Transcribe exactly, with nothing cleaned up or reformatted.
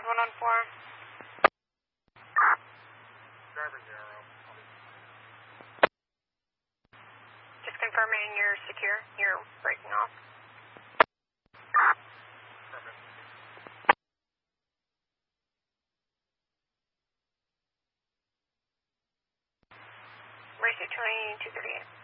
Cloud one on four. Driver zero. Just confirming you're secure. You're breaking off. Affirmative. Race at twenty-two thirty-eight.